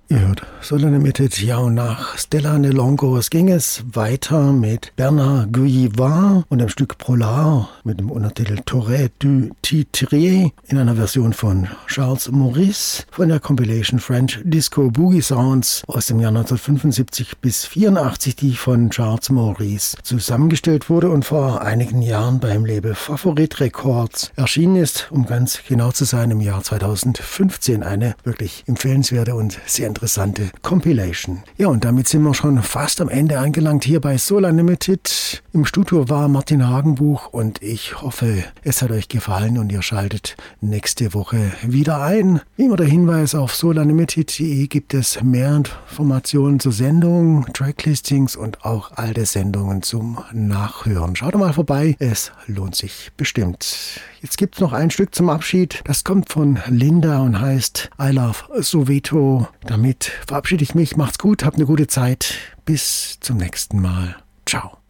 Ihr hört Solar Unlimited, ja, und nach Stella Nelongos ging es weiter mit Bernard Guillivard und dem Stück Polar mit dem Untertitel Tourette du Titrier in einer Version von Charles Maurice von der Compilation French Disco Boogie Sounds aus dem Jahr 1975 bis 84, die von Charles Maurice zusammengestellt wurde und vor einigen Jahren beim Label Favorit Records erschienen ist, um ganz genau zu sein, im Jahr 2015. Eine wirklich empfehlenswerte und sehr interessante Compilation. Ja, und damit sind wir schon fast am Ende angelangt hier bei Solar Unlimited. Im Studio war Martin Hagenbuch und ich hoffe, es hat euch gefallen und ihr schaltet nächste Woche wieder ein. Wie immer der Hinweis, auf solarunlimited.de gibt es mehr Informationen zur Sendung, Tracklistings und auch alte Sendungen zum Nachhören. Schaut mal vorbei, es lohnt sich bestimmt. Jetzt gibt es noch ein Stück zum Abschied. Das kommt von Linda und heißt I Love Soweto. Damit verabschiede ich mich. Macht's gut, habt eine gute Zeit. Bis zum nächsten Mal. Ciao.